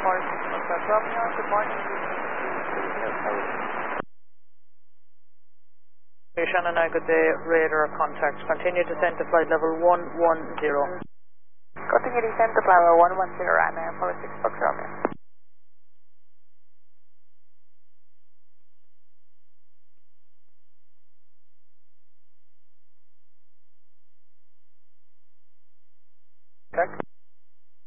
Romeo, good morning. Shannon, I good day, radar contact. Continue descent to flight level 110. Continue descent to flight level 110 and 46 Fox Romeo.